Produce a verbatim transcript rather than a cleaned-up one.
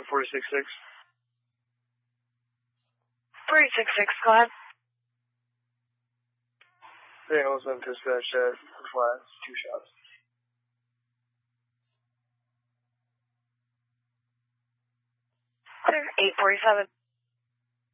forty-six six. forty-six six, go ahead. Daniels went dispatch at flats, two shots. eight forty-seven.